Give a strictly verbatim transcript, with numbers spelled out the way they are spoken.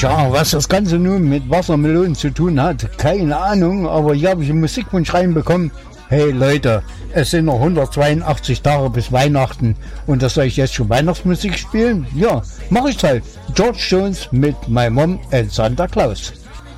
Tja, was das Ganze nun mit Wassermelonen zu tun hat, keine Ahnung, aber hier habe ich einen Musikwunsch reinbekommen. Hey Leute, es sind noch hundertzweiundachtzig Tage bis Weihnachten und das soll ich jetzt schon Weihnachtsmusik spielen? Ja, mach ich halt. George Jones mit My Mom and Santa Claus.